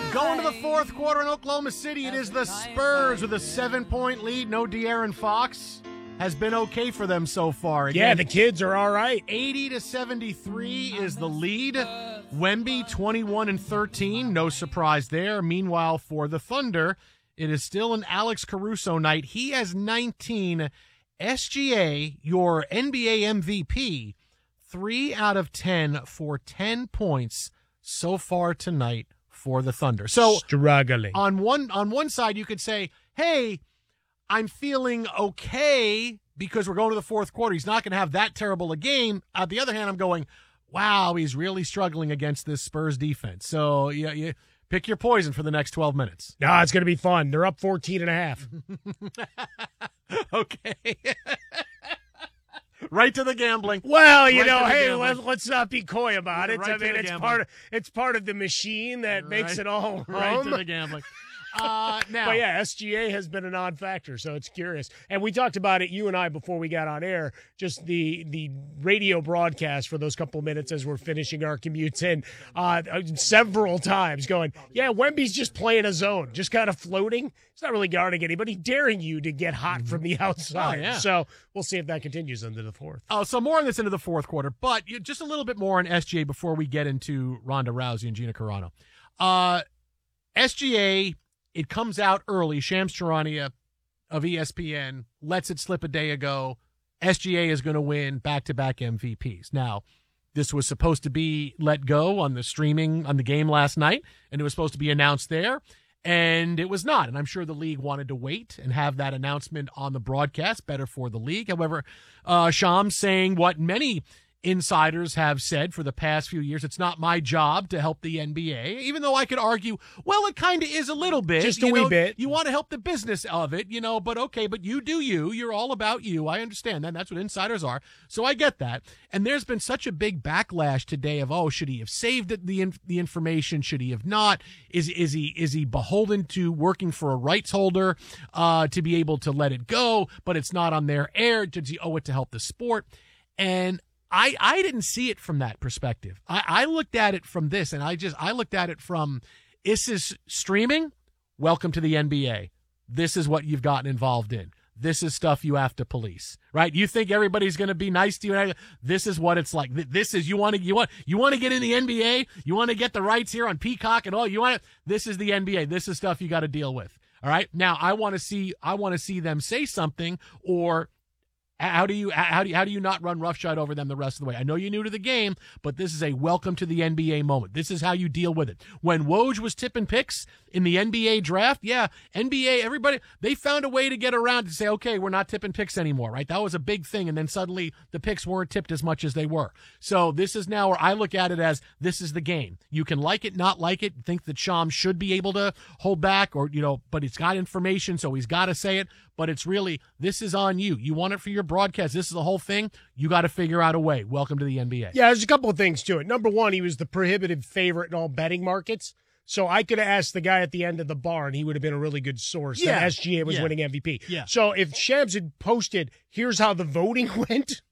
Going to the fourth quarter in Oklahoma City, it is the Spurs with a 7-point lead. No De'Aaron Fox. Has been okay for them so far. Again, yeah, the kids are all right. 80-73 is the lead. Wemby 21-13, no surprise there. Meanwhile, for the Thunder, it is still an Alex Caruso night. He has 19. SGA, your NBA MVP, 3 out of 10 for 10 points so far tonight for the Thunder. So struggling. On one side, you could say, hey, I'm feeling okay because we're going to the fourth quarter. He's not going to have that terrible a game. On the other hand, I'm going, wow, he's really struggling against this Spurs defense. So you pick your poison for the next 12 minutes. No, it's going to be fun. They're up 14.5. Okay. Right to the gambling. Well, hey, let's not be coy about it. Right, I mean, it's part of the machine that makes it all right to the gambling. Now, but yeah, SGA has been a non-factor, so it's curious. And we talked about it, you and I, before we got on air, just the radio broadcast for those couple of minutes as we're finishing our commutes in, several times going, yeah, Wemby's just playing a zone, just kind of floating. He's not really guarding anybody, daring you to get hot from the outside. Oh, yeah. So we'll see if that continues into the fourth. Oh, so more on this into the fourth quarter, but just a little bit more on SGA before we get into Ronda Rousey and Gina Carano. SGA, it comes out early. Shams Charania of ESPN lets it slip a day ago. SGA is going to win back-to-back MVPs. Now, this was supposed to be let go on the streaming on the game last night, and it was supposed to be announced there, and it was not. And I'm sure the league wanted to wait and have that announcement on the broadcast, better for the league. However, Shams saying what many insiders have said for the past few years, it's not my job to help the NBA, even though I could argue, well, it kind of is a little bit. Just a wee bit. You want to help the business of it, but okay, but you do you. You're all about you. I understand that. That's what insiders are. So I get that. And there's been such a big backlash today of, should he have saved the information? Should he have not? Is he beholden to working for a rights holder to be able to let it go, but it's not on their air? Does he owe it to help the sport? And I didn't see it from that perspective. I looked at it from this, and I looked at it from, this is streaming. Welcome to the NBA. This is what you've gotten involved in. This is stuff you have to police, right? You think everybody's going to be nice to you? This is what it's like. This is you want to get in the NBA. You want to get the rights here on Peacock and all. This is the NBA. This is stuff you got to deal with. All right. Now I want to see them say something, or how do you not run roughshod over them the rest of the way? I know you're new to the game, but this is a welcome to the NBA moment. This is how you deal with it. When Woj was tipping picks in the NBA draft, yeah, NBA, everybody, they found a way to get around to say, okay, we're not tipping picks anymore, right? That was a big thing, and then suddenly the picks weren't tipped as much as they were. So this is now where I look at it as, this is the game. You can like it, not like it, think that Shams should be able to hold back, or, but he's got information, so he's got to say it. But it's really, this is on you. You want it for your broadcast. This is the whole thing. You got to figure out a way. Welcome to the NBA. Yeah, there's a couple of things to it. Number one, he was the prohibitive favorite in all betting markets. So I could have asked the guy at the end of the bar, and he would have been a really good source that SGA was winning MVP. Yeah. So if Shams had posted, here's how the voting went,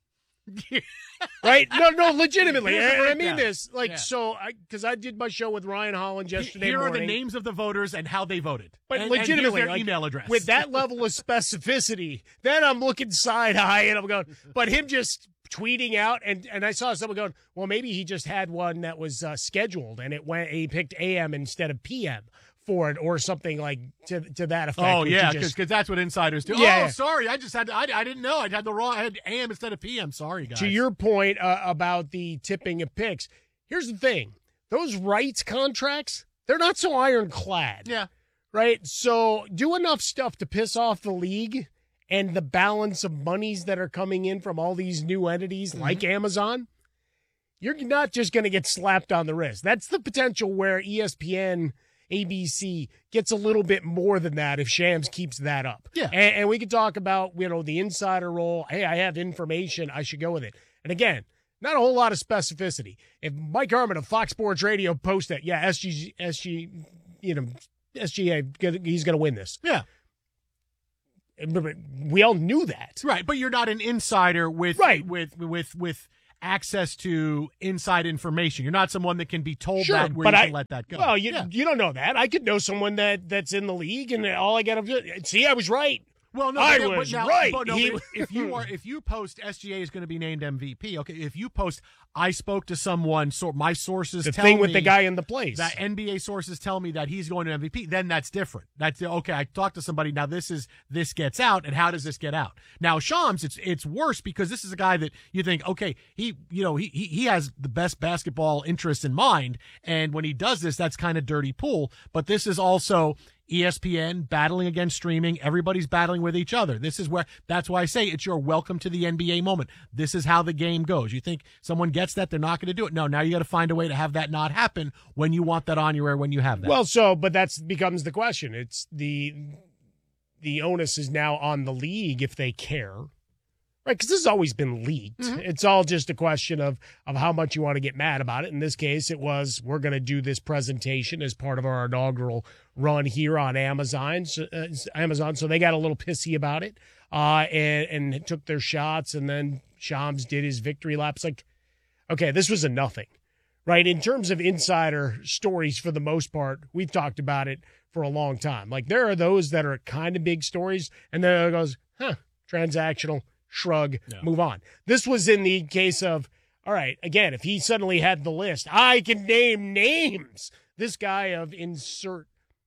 right? No, legitimately. I mean this. Because I did my show with Ryan Hollins yesterday Here morning. are the names of the voters and how they voted. But and legitimately, and here's their email address. With that level of specificity, then I'm looking side-eye, and I'm going, but him just tweeting out, and I saw someone going, well, maybe he just had one that was scheduled, and he picked AM instead of PM for it, or something like to that effect. Oh, yeah, because that's what insiders do. Yeah. Sorry, I didn't know. I had AM instead of PM. Sorry, guys. To your point about the tipping of picks, here's the thing. Those rights contracts, they're not so ironclad. Yeah. Right? So do enough stuff to piss off the league and the balance of monies that are coming in from all these new entities like Amazon. You're not just going to get slapped on the wrist. That's the potential where ESPN, ABC gets a little bit more than that if Shams keeps that up. Yeah. And we could talk about, the insider role. Hey, I have information. I should go with it. And again, not a whole lot of specificity. If Mike Harmon of Fox Sports Radio posts that, SGA, he's going to win this. Yeah. We all knew that. Right, but you're not an insider with access to inside information. You're not someone that can be told Sure, that where but you can let that go. Well, you don't know that. I could know someone that's in the league, and all I got to do. See, I was right. Well, no, I was right. But if you post SGA is going to be named MVP, okay. If you post, I spoke to someone, so my sources the tell thing with me the guy in the place that NBA sources tell me that he's going to MVP, then that's different. That's okay. I talked to somebody. Now this gets out, and how does this get out? Now Shams, it's worse because this is a guy that you think, okay, he has the best basketball interests in mind, and when he does this, that's kind of dirty pool. But this is also ESPN battling against streaming. Everybody's battling with each other. That's why I say it's your welcome to the NBA moment. This is how the game goes. You think someone gets that, they're not going to do it. No, now you got to find a way to have that not happen when you want that on your air, when you have that. Well, but that becomes the question. It's the onus is now on the league if they care. Right, because this has always been leaked. Mm-hmm. It's all just a question of how much you want to get mad about it. In this case, it was, we're going to do this presentation as part of our inaugural run here on Amazon. So they got a little pissy about it and took their shots, and then Shams did his victory laps. Like, okay, this was a nothing, right? In terms of insider stories, for the most part, we've talked about it for a long time. Like, there are those that are kind of big stories, and then it goes, transactional, shrug, move on. This was in the case of, all right, again, if he suddenly had the list, I can name names. This guy of insert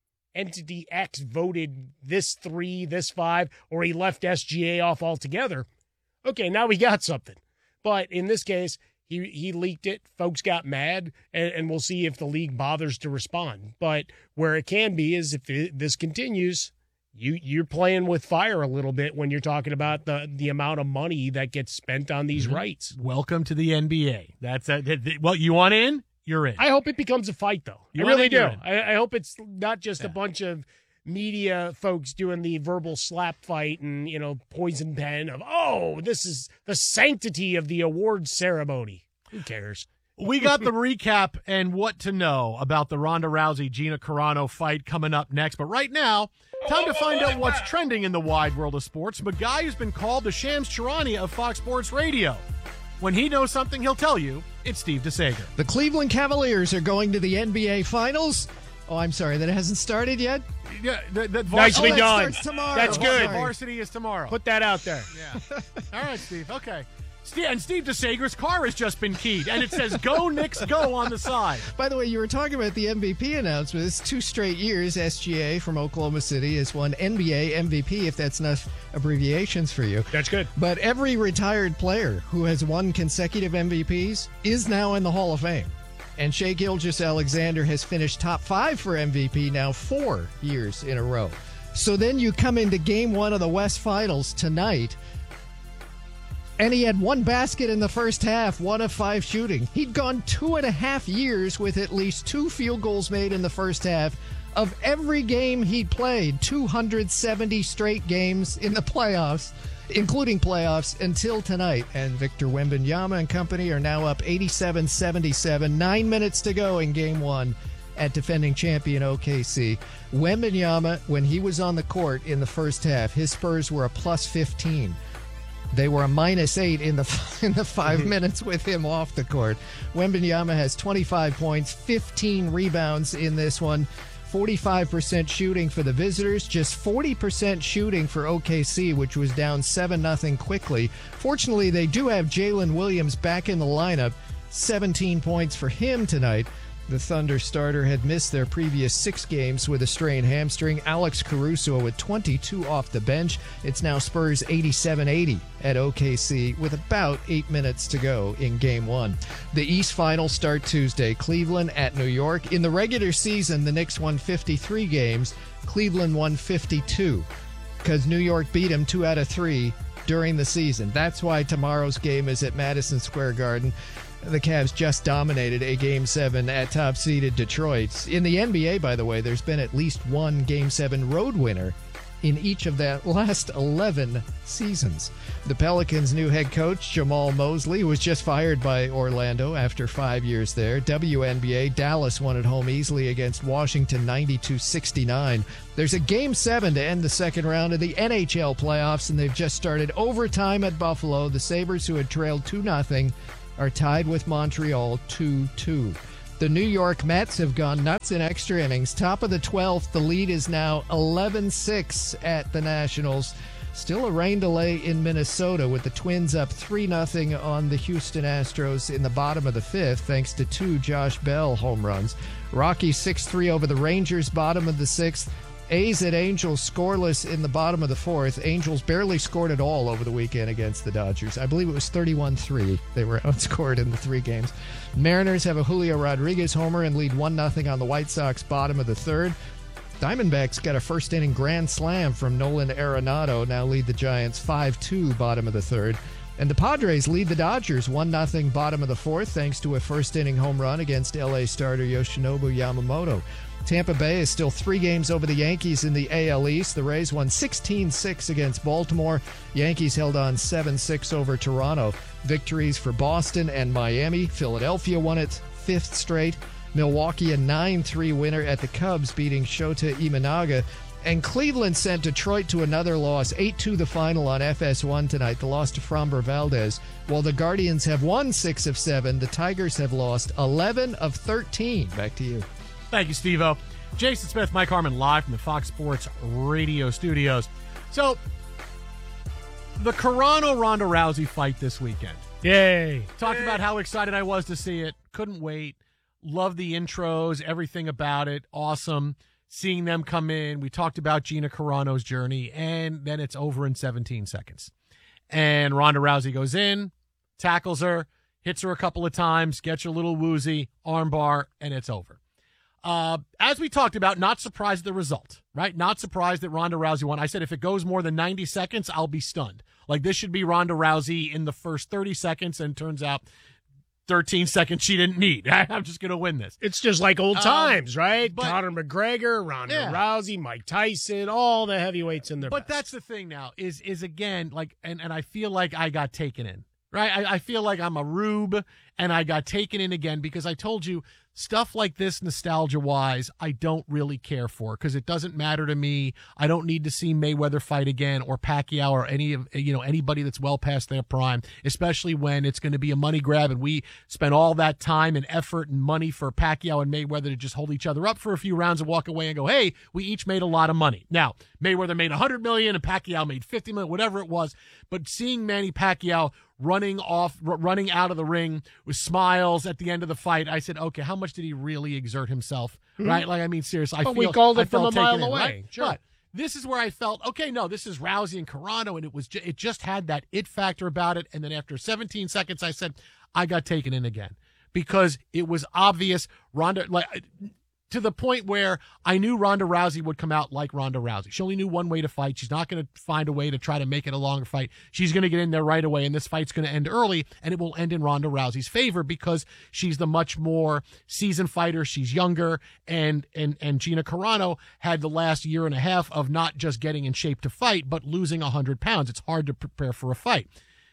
entity X voted this 3, this 5, or he left SGA off altogether. Okay, now we got something. But in this case, he leaked it. Folks got mad, and we'll see if the league bothers to respond. But where it can be is if this continues, you're playing with fire a little bit when you're talking about the amount of money that gets spent on these rights. Welcome to the NBA. That's well, you want in? You're in. I hope it becomes a fight, though. I really do. I hope it's not just a bunch of media folks doing the verbal slap fight and, poison pen of, this is the sanctity of the awards ceremony. Who cares? We got the recap and what to know about the Ronda Rousey-Gina Carano fight coming up next. But right now, time to find out what's trending in the wide world of sports from a guy who's been called the Shams Charania of Fox Sports Radio. When he knows something, he'll tell you. It's Steve DeSager. The Cleveland Cavaliers are going to the NBA Finals. Oh, I'm sorry, that hasn't started yet? Yeah, nicely done. Starts tomorrow. That's good. Varsity is tomorrow. Put that out there. Yeah. All right, Steve. Okay. And Steve DeSager's car has just been keyed, and it says "Go Knicks, Go" on the side. By the way, you were talking about the MVP announcement. It's 2 straight years SGA from Oklahoma City has won NBA MVP, if that's enough abbreviations for you. That's good. But every retired player who has won consecutive MVPs is now in the Hall of Fame. And Shai Gilgeous-Alexander has finished top 5 for MVP now 4 years in a row. So then you come into Game 1 of the West Finals tonight, and he had 1 basket in the first half, 1 of 5 shooting. He'd gone 2.5 years with at least 2 field goals made in the first half of every game he'd played, 270 straight games in the playoffs, including playoffs, until tonight. And Victor Wembanyama and company are now up 87-77, 9 minutes to go in Game 1 at defending champion OKC. Wembanyama, when he was on the court in the first half, his Spurs were a plus 15. They were a -8 in the 5 minutes with him off the court. Wembanyama has 25 points, 15 rebounds in this one, 45% shooting for the visitors, just 40% shooting for OKC, which was down 7-0 quickly. Fortunately, they do have Jalen Williams back in the lineup, 17 points for him tonight. The Thunder starter had missed their previous 6 games with a strained hamstring. Alex Caruso with 22 off the bench. It's now Spurs 87-80 at OKC with about 8 minutes to go in Game 1. The East Finals start Tuesday. Cleveland at New York. In the regular season, the Knicks won 53 games. Cleveland won 52 because New York beat them 2 out of 3 during the season. That's why tomorrow's game is at Madison Square Garden. The Cavs just dominated a Game 7 at top-seeded Detroit. In the NBA, by the way, there's been at least 1 Game 7 road winner in each of the last 11 seasons. The Pelicans' new head coach, Jamal Mosley, was just fired by Orlando after 5 years there. WNBA, Dallas won at home easily against Washington 92-69. There's a Game 7 to end the second round of the NHL playoffs, and they've just started overtime at Buffalo. The Sabres, who had trailed 2-0, are tied with Montreal 2-2. The New York Mets have gone nuts in extra innings. Top of the 12th, the lead is now 11-6 at the Nationals. Still a rain delay in Minnesota with the Twins up 3-0 on the Houston Astros in the bottom of the 5th thanks to 2 Josh Bell home runs. Rockies 6-3 over the Rangers, bottom of the 6th. A's at Angels scoreless in the bottom of the 4th. Angels barely scored at all over the weekend against the Dodgers. I believe it was 31-3. They were outscored in the 3 games. Mariners have a Julio Rodriguez homer and lead 1-0 on the White Sox, bottom of the 3rd. Diamondbacks got a first-inning grand slam from Nolan Arenado, now lead the Giants 5-2, bottom of the 3rd. And the Padres lead the Dodgers 1-0, bottom of the 4th, thanks to a first-inning home run against L.A. starter Yoshinobu Yamamoto. Tampa Bay is still 3 games over the Yankees in the AL East. The Rays won 16-6 against Baltimore. Yankees held on 7-6 over Toronto. Victories for Boston and Miami. Philadelphia won its 5th straight. Milwaukee a 9-3 winner at the Cubs, beating Shota Imanaga. And Cleveland sent Detroit to another loss, 8-2 the final on FS1 tonight, the loss to Framber Valdez. While the Guardians have won 6 of 7, the Tigers have lost 11 of 13. Back to you. Thank you, Steve-O. Jason Smith, Mike Harmon, live from the Fox Sports Radio studios. So, the Carano-Ronda Rousey fight this weekend. Yay. Talked about how excited I was to see it. Couldn't wait. Love the intros, everything about it. Awesome. Seeing them come in. We talked about Gina Carano's journey, and then it's over in 17 seconds. And Ronda Rousey goes in, tackles her, hits her a couple of times, gets her a little woozy, armbar, and it's over. As we talked about, not surprised at the result, right? Not surprised that Ronda Rousey won. I said if it goes more than 90 seconds, I'll be stunned. Like, this should be Ronda Rousey in the first 30 seconds, and turns out 13 seconds she didn't need. I'm just going to win this. It's just like old times, right? but- Conor McGregor, Ronda Rousey, Mike Tyson, all the heavyweights in their But best. that's the thing now, is again, like, and I feel like I got taken in, right? I feel like I'm a rube, and I got taken in again because I told you, stuff like this, nostalgia-wise, I don't really care for because it doesn't matter to me. I don't need to see Mayweather fight again or Pacquiao or anybody that's well past their prime, especially when it's going to be a money grab and we spent all that time and effort and money for Pacquiao and Mayweather to just hold each other up for a few rounds and walk away and go, hey, we each made a lot of money. Now, Mayweather made $100 million and Pacquiao made $50 million, whatever it was, but seeing Manny Pacquiao running out of the ring with smiles at the end of the fight, I said, okay, how much did he really exert himself, right? Like, I mean, seriously, we called it from a mile taken in, away. right? Sure. But this is where I felt, okay, no, this is Rousey and Carano, and it just had that it factor about it. And then after 17 seconds, I said, I got taken in again because it was obvious Ronda, like, to the point where I knew Ronda Rousey would come out like Ronda Rousey. She only knew one way to fight. She's not going to find a way to try to make it a longer fight. She's going to get in there right away, and this fight's going to end early, and it will end in Ronda Rousey's favor because she's the much more seasoned fighter. She's younger, and Gina Carano had the last year and a half of not just getting in shape to fight, but losing 100 pounds. It's hard to prepare for a fight.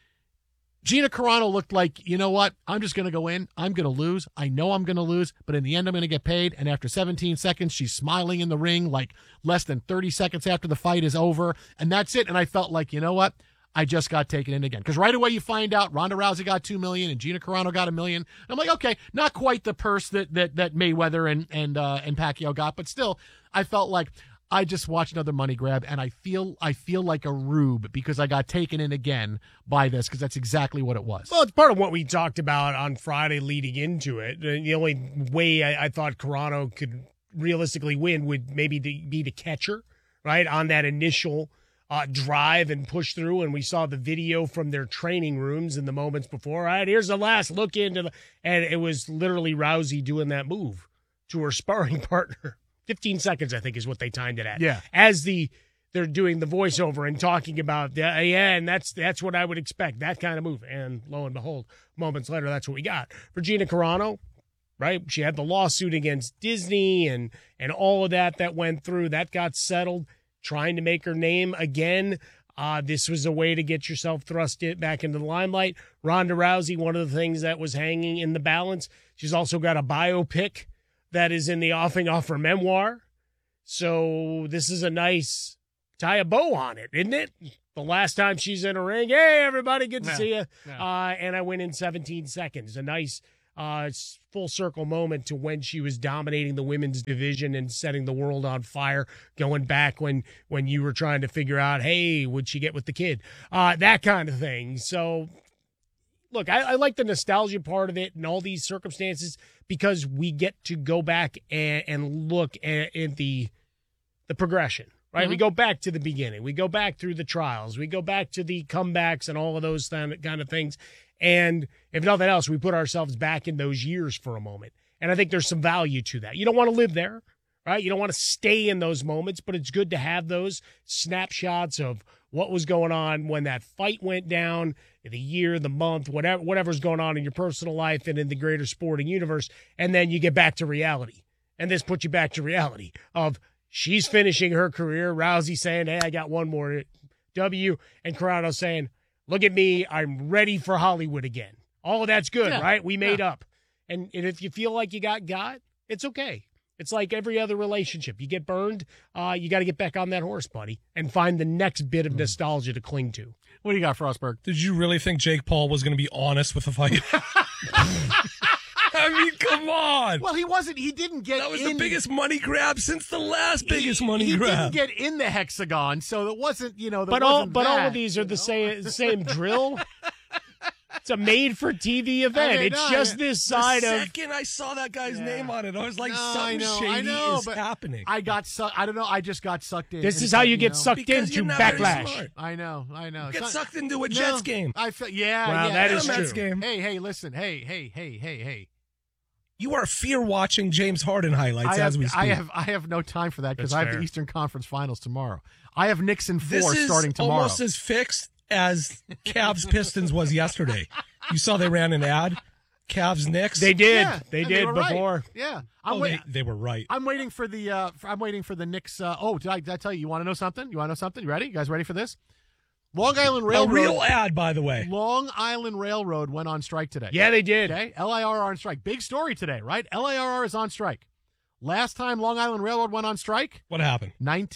Gina Carano looked like, you know what? I'm just going to go in. I'm going to lose. I know I'm going to lose, but in the end, I'm going to get paid. And after 17 seconds, she's smiling in the ring like less than 30 seconds after the fight is over. And that's it. And I felt like, you know what? I just got taken in again. Because right away you find out Ronda Rousey got $2 million and Gina Carano got $1 million. And I'm like, okay, not quite the purse that Mayweather and Pacquiao got, but still, I felt like I just watched another money grab, and I feel like a rube because I got taken in again by this because that's exactly what it was. Well, it's part of what we talked about on Friday leading into it. The only way I thought Carano could realistically win would maybe be to catch her, right, on that initial drive and push through. And we saw the video from their training rooms in the moments before. All right, here's the last look into and it was literally Rousey doing that move to her sparring partner. 15 seconds, I think, is what they timed it at. Yeah. As they're doing the voiceover and talking about, and that's what I would expect, that kind of move. And lo and behold, moments later, that's what we got. For Gina Carano, right, she had the lawsuit against Disney and all of that went through. That got settled, trying to make her name again. This was a way to get yourself thrust back into the limelight. Ronda Rousey, one of the things that was hanging in the balance, she's also got a biopic that is in the offing off her memoir. So this is a nice tie a bow on it, isn't it? The last time she's in a ring, hey, everybody, good to see you. Yeah. And I win in 17 seconds. A nice full circle moment to when she was dominating the women's division and setting the world on fire, going back when you were trying to figure out, hey, would she get with the kid? That kind of thing. So, look, I like the nostalgia part of it and all these circumstances because we get to go back and look at the progression, right? Mm-hmm. We go back to the beginning. We go back through the trials. We go back to the comebacks and all of those kind of things. And if nothing else, we put ourselves back in those years for a moment. And I think there's some value to that. You don't want to live there, right? You don't want to stay in those moments, but it's good to have those snapshots of what was going on when that fight went down, the year, the month, whatever's going on in your personal life and in the greater sporting universe. And then you get back to reality. And this puts you back to reality of she's finishing her career. Rousey saying, hey, I got one more W. And Corrado saying, look at me, I'm ready for Hollywood again. All of that's good, right? We made up. And if you feel like you got, it's okay. It's like every other relationship. You get burned, you got to get back on that horse, buddy, and find the next bit of nostalgia to cling to. What do you got, Frostberg? Did you really think Jake Paul was going to be honest with the fight? I mean, come on. Well, he wasn't. He didn't get That was in, the biggest money grab since the last biggest money grab. He didn't get in the hexagon, so it wasn't, But all of these are the same drill. It's a made-for-TV event. Okay, it's just this side the of. second I saw that guy's name on it, I was like, No, something shady is happening. I don't know. I just got sucked in. This is how you get sucked Because into you're not very backlash. smart. I know. Get sucked into a Jets game. I feel, yeah. Wow, yeah, that yeah. is Mets true. game. Hey, listen. Hey. You are fear-watching James Harden highlights as we speak. I have no time for that because That's I have fair. the Eastern Conference Finals tomorrow. I have Knicks in 4 This is starting tomorrow. almost as fixed as Cavs Pistons was yesterday. You saw they ran an ad, Cavs Knicks. They did. Yeah, they and did were right. before. Yeah, They were right. I'm waiting for the Knicks. Did I tell you? You want to know something? You ready? You guys ready for this? Long Island A Railroad. real ad, by the way. Long Island Railroad went on strike today. Yeah, they did. Okay, LIRR on strike. Big story today, right? LIRR is on strike. Last time Long Island Railroad went on strike, What happened?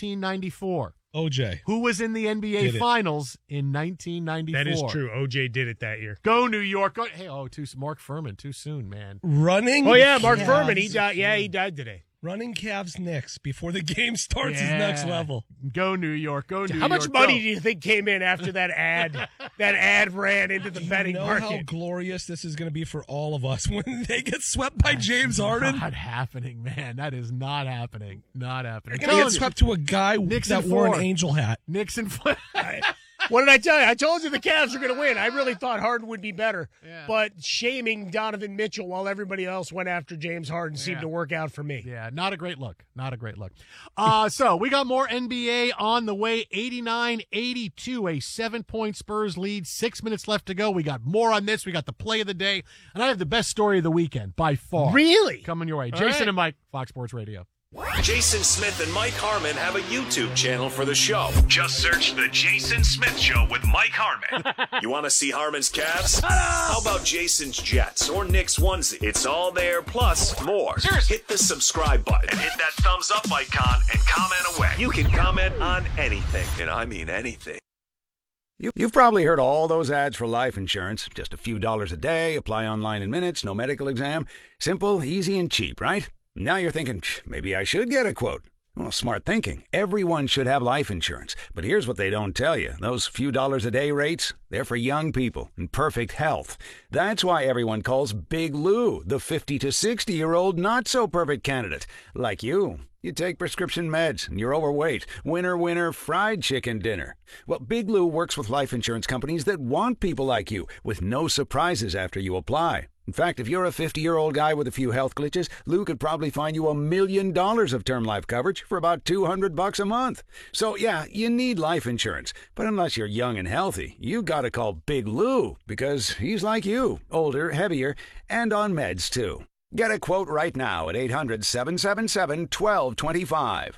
1994. OJ. Who was in the NBA Did it. Finals in 1994? That is true. OJ did it that year. Go New York. Go, hey, Mark Furman. Too soon, man. Running. Oh, yeah, Mark Cavs. Furman. He died. Yeah, he died today. Running Cavs Knicks before the game starts is next level. Go New York. Go New York. How much money go. do you think came in after that ad? That ad ran into the betting You know market. how glorious this is going to be for all of us when they get swept by James Harden? Not happening, man. That is not happening. Not happening. They're going to get swept to a guy Knicks that in wore 4. an angel hat. Knicks and What did I tell you? I told you the Cavs were going to win. I really thought Harden would be better. Yeah. But shaming Donovan Mitchell while everybody else went after James Harden seemed to work out for me. Yeah, not a great look. Not a great look. So we got more NBA on the way. 89-82, a 7-point Spurs lead. 6 minutes left to go. We got more on this. We got the play of the day. And I have the best story of the weekend by far. Really? Coming your way. All Jason right. and Mike, Fox Sports Radio. Jason Smith and Mike Harmon have a YouTube channel for the show. Just search The Jason Smith Show with Mike Harmon. You want to see Harmon's Cavs? How about Jason's Jets or Nick's onesie? It's all there, plus more. Hit the subscribe button and hit that thumbs up icon and comment away. You can comment on anything, and I mean anything. You've probably heard all those ads for life insurance. Just a few dollars a day, apply online in minutes, no medical exam. Simple, easy, and cheap, right? Now you're thinking, maybe I should get a quote. Well, smart thinking. Everyone should have life insurance. But here's what they don't tell you. Those few dollars a day rates, they're for young people in perfect health. That's why everyone calls Big Lou the 50 to 60-year-old not-so-perfect candidate. Like you. You take prescription meds, and you're overweight. Winner, fried chicken dinner. Well, Big Lou works with life insurance companies that want people like you, with no surprises after you apply. In fact, if you're a 50-year-old guy with a few health glitches, Lou could probably find you $1 million of term life coverage for about $200 a month. So, yeah, you need life insurance. But unless you're young and healthy, you gotta call Big Lou, because he's like you, older, heavier, and on meds, too. Get a quote right now at 800-777-1225,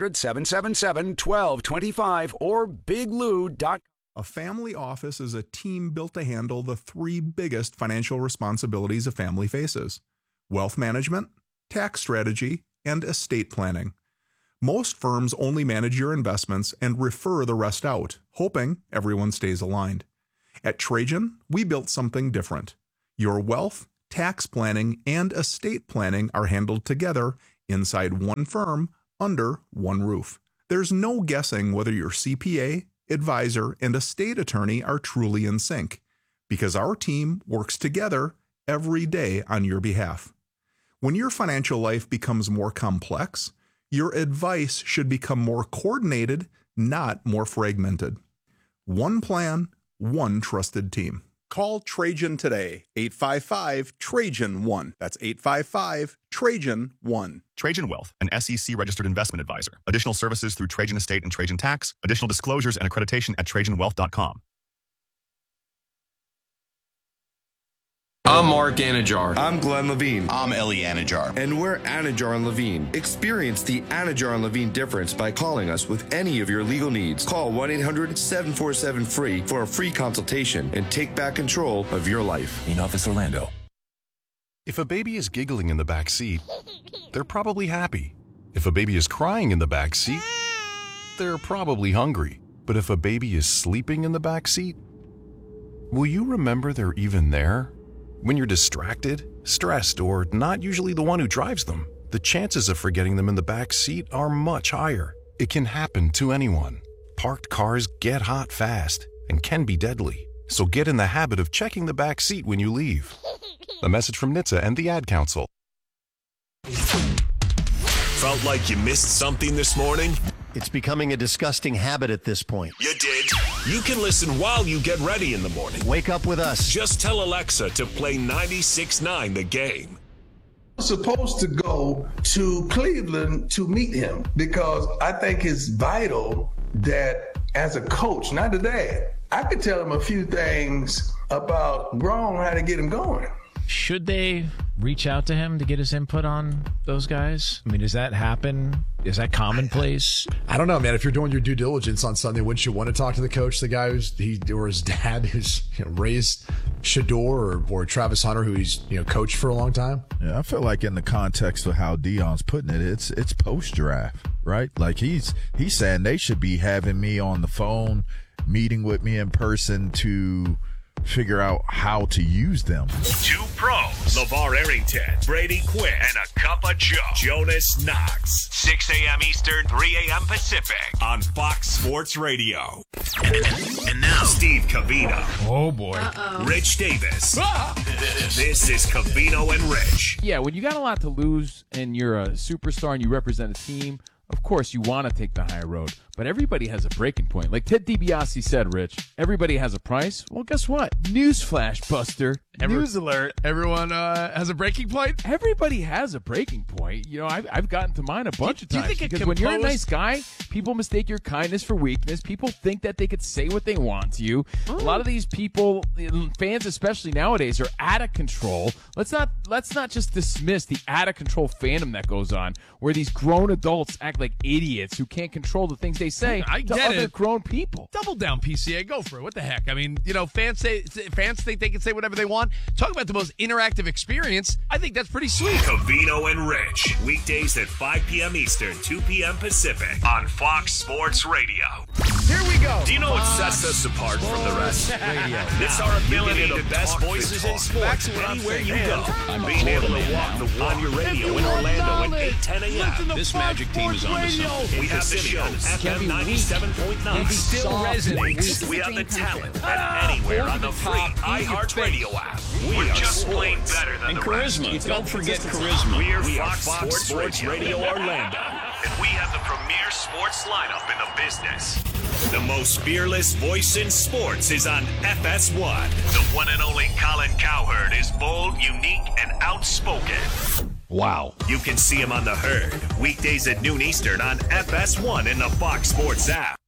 800-777-1225, or biglou.com. A family office is a team built to handle the 3 biggest financial responsibilities a family faces: wealth management, tax strategy, and estate planning. Most firms only manage your investments and refer the rest out, hoping everyone stays aligned. At Trajan, we built something different. Your wealth, tax planning, and estate planning are handled together inside one firm, under one roof. There's no guessing whether your CPA, advisor, and estate attorney are truly in sync, because our team works together every day on your behalf. When your financial life becomes more complex, your advice should become more coordinated, not more fragmented. One plan, one trusted team. Call Trajan today, 855-TRAJAN-1. That's 855-TRAJAN-1. Trajan Wealth, an SEC-registered investment advisor. Additional services through Trajan Estate and Trajan Tax. Additional disclosures and accreditation at TrajanWealth.com. I'm Mark Anajar. I'm Glenn Levine. I'm Ellie Anajar. And we're Anajar and Levine. Experience the Anajar and Levine difference by calling us with any of your legal needs. Call 1-800-747-FREE for a free consultation and take back control of your life. In Office Orlando. If a baby is giggling in the back seat, they're probably happy. If a baby is crying in the back seat, they're probably hungry. But if a baby is sleeping in the back seat, will you remember they're even there? When you're distracted, stressed, or not usually the one who drives them, the chances of forgetting them in the back seat are much higher. It can happen to anyone. Parked cars get hot fast and can be deadly. So get in the habit of checking the back seat when you leave. A message from NHTSA and the Ad Council. Felt like you missed something this morning? It's becoming a disgusting habit at this point. You did. You can listen while you get ready in the morning. Wake up with us. Just tell Alexa to play 96.9 The Game. Supposed to go to Cleveland to meet him because I think it's vital that as a coach, not a dad, I could tell him a few things about Grom, how to get him going. Should they reach out to him to get his input on those guys? I mean, does that happen? Is that commonplace? I don't know, man. If you're doing your due diligence on Sunday, wouldn't you want to talk to the coach, the guy or his dad who's raised Shedeur or Travis Hunter, who he's coached for a long time? Yeah, I feel like in the context of how Deion's putting it, it's post draft, right? Like he's saying they should be having me on the phone, meeting with me in person to figure out how to use them. Two pros, LeVar Arrington, Brady Quinn, and a cup of Joe, Jonas Knox. 6 a.m. Eastern, 3 a.m. Pacific on Fox Sports Radio. And now, Steve Covino. Oh, boy. Rich Davis. This is Covino and Rich. Yeah, when you got a lot to lose and you're a superstar and you represent a team, of course you want to take the higher road. But everybody has a breaking point. Like Ted DiBiase said, Rich, everybody has a price. Well, guess what? Newsflash, Buster. News alert. Everyone has a breaking point? Everybody has a breaking point. I've gotten to mine a bunch of times. Because when you're a nice guy, people mistake your kindness for weakness. People think that they could say what they want to you. A lot of these people, fans especially nowadays, are out of control. Let's not just dismiss the out of control fandom that goes on, where these grown adults act like idiots who can't control the things they say to other grown people. Double down, PCA. Go for it. What the heck? I mean, fans think they can say whatever they want. Talk about the most interactive experience. I think that's pretty sweet. Covino and Rich. Weekdays at 5 p.m. Eastern, 2 p.m. Pacific on Fox Sports Radio. Here we go. Do you know what sets us apart from the rest? It's our ability to best voices in sports anywhere you go. Being able to walk the on your radio in Orlando at 8, 10 a.m. This magic team is on to something. We have the show, FM 97.9. Still resonates. We have the talent, and anywhere on the free iHeartRadio app. We're just plain better than the rest. Charisma. Don't forget charisma. We are Fox Sports Radio Orlando, and we have the premier sports lineup in the business. The most fearless voice in sports is on FS1. The one and only Colin Cowherd is bold, unique, and outspoken. Wow. You can see him on The Herd, weekdays at noon Eastern on FS1 in the Fox Sports app.